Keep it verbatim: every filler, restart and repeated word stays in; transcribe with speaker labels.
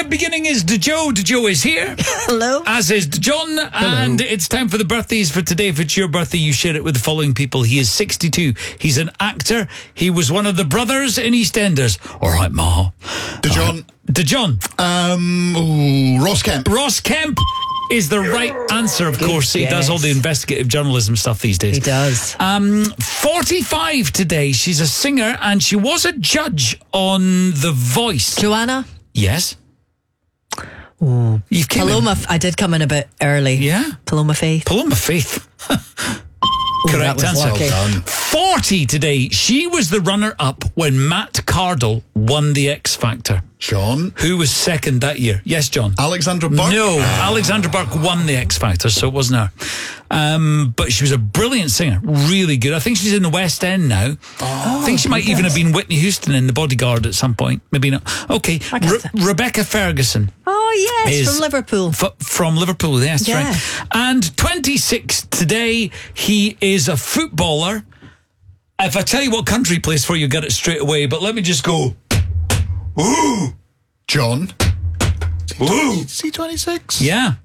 Speaker 1: right, beginning is DeJoe. DeJoe is here.
Speaker 2: Hello.
Speaker 1: As is John. And it's time for the birthdays for today. If it's your birthday, you share it with the following people. He is sixty-two. He's an actor. He was one of the brothers in EastEnders. All right, Ma.
Speaker 3: DeJohn.
Speaker 1: Uh, DeJohn.
Speaker 3: Um, ooh, Ross Kemp.
Speaker 1: Ross Kemp is the right answer, of
Speaker 2: Good
Speaker 1: course. He
Speaker 2: guess.
Speaker 1: does all the investigative journalism stuff these days.
Speaker 2: He does.
Speaker 1: Um, forty-five today. She's a singer and she was a judge on The Voice.
Speaker 2: Joanna.
Speaker 1: Yes.
Speaker 2: Ooh.
Speaker 1: You've came
Speaker 2: Paloma.
Speaker 1: in.
Speaker 2: F- I did come in a bit early.
Speaker 1: Yeah.
Speaker 2: Paloma Faith.
Speaker 1: Paloma Faith.
Speaker 2: Ooh,
Speaker 1: Correct
Speaker 2: that was
Speaker 1: answer.
Speaker 2: lucky.
Speaker 3: Well done.
Speaker 1: forty today. She was the runner-up when Matt Cardle won the X Factor.
Speaker 3: John.
Speaker 1: Who was second that year? Yes, John.
Speaker 3: Alexandra Burke.
Speaker 1: No, Alexandra Burke won the X Factor, so it wasn't her. Um, but she was a brilliant singer, really good. I think she's in the West End now.
Speaker 3: Oh,
Speaker 1: I think she might even have been Whitney Houston in The Bodyguard at some point. Maybe not. Okay,
Speaker 2: I guess
Speaker 1: Re-
Speaker 2: that-
Speaker 1: Rebecca Ferguson.
Speaker 2: Oh, yes,
Speaker 1: Is-
Speaker 2: from Liverpool.
Speaker 1: F- from Liverpool, yes,
Speaker 2: Yeah.
Speaker 1: right. And twenty-six today, he is a footballer. If I tell you what country he plays for, you get it straight away. But let me just go. Ooh,
Speaker 3: John.
Speaker 1: ooh.
Speaker 3: C twenty-six.
Speaker 1: Yeah.